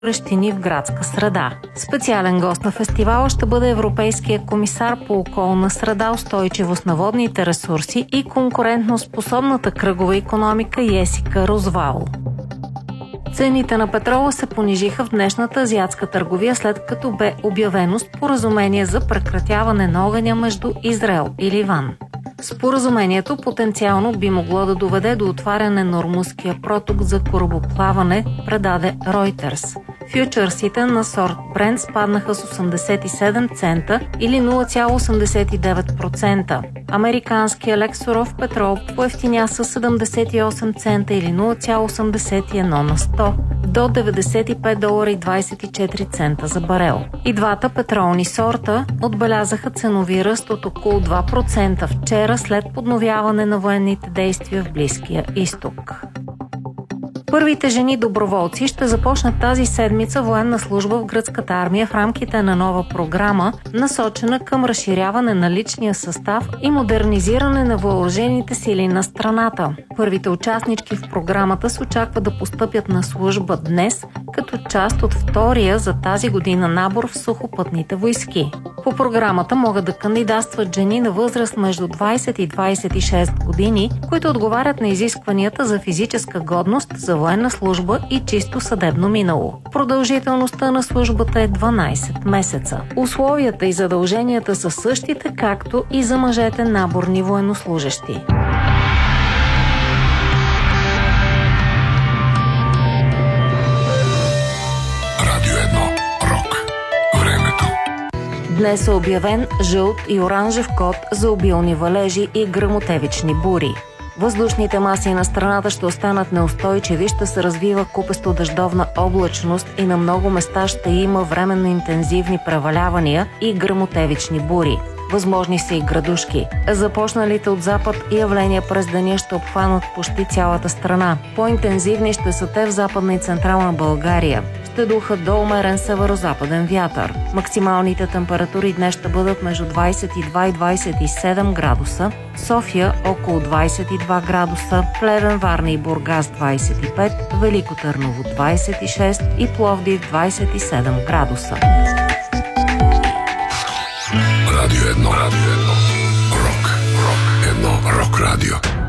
горещини в градска среда. Специален гост на фестивала ще бъде Европейския комисар по околна среда, устойчивост на водните ресурси и конкурентноспособната кръгова икономика Есика Розвал. Цените на петрола се понижиха в днешната азиатска търговия, след като бе обявено споразумение за прекратяване на огъня между Израел и Ливан. Споразумението потенциално би могло да доведе до отваряне на Ормузския проток за корабоплаване, предаде Reuters. Фючърсите на сорт Брент спаднаха с 87 цента или 0,89%. Американският лексуров петрол поевтиня с 78 цента или 0,81 на 100 до $95.24 за барел. И двата петролни сорта отбелязаха ценови ръст от около 2% вчера след подновяване на военните действия в Близкия изток. Първите жени доброволци ще започнат тази седмица военна служба в гръцката армия в рамките на нова програма, насочена към разширяване на личния състав и модернизиране на въоръжените сили на страната. Първите участнички в програмата се очаква да постъпят на служба днес, като част от втория за тази година набор в сухопътните войски. По програмата могат да кандидатстват жени на възраст между 20 и 26 години, които отговарят на изискванията за физическа годност, за военна служба и чисто съдебно минало. Продължителността на службата е 12 месеца. Условията и задълженията са същите, както и за мъжете наборни военнослужещи. Днес е обявен жълт и оранжев код за обилни валежи и гръмотевични бури. Въздушните маси на страната ще останат неустойчиви, ще се развива купесто дъждовна облачност и на много места ще има временно интензивни превалявания и гръмотевични бури. Възможни са и градушки. Започналите от запад явления през деня ще обхванат почти цялата страна. По-интензивни ще са те в Западна и Централна България. Ще духа до умерен северо-западен вятър. Максималните температури днес ще бъдат между 22 и 27 градуса, София около 22 градуса, Плевен, Варна и Бургас 25, Велико Търново 26 и Пловдив 27 градуса. Радио 1. Рок. Рок радио.